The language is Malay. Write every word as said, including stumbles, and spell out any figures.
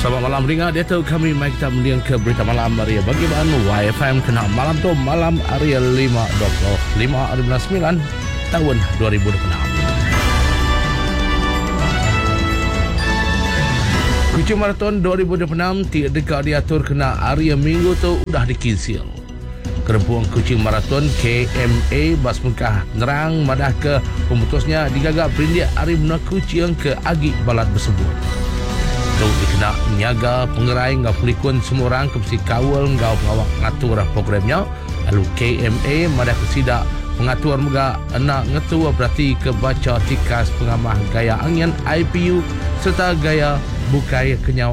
Selamat malam ringa, dia tahu kami mai kita meliang ke berita malam Arya bagi bahan Y F M kena malam tu malam Arya lima dua puluh lima hari bulan sembilan tahun dua ribu dua puluh enam. Kucing Marathon dua ribu dua puluh enam tidak dekat diatur kena Arya minggu tu udah dikinsil. Kerempuan Kucing Marathon K M A Bas Mekah nerang madah ke pemutusnya digagak perindik Ari Bena Kucing ke Agi Balat tersebut. Kau dikena menjaga pengerai ngau pelikun semua orang ke besi kawal ngau pengawak ngatur programnya. Lalu K M A madah kesidak pengatur mega anak ngetua berarti ke baca tikas pengamah gaya angin I P U serta gaya bukai kenyau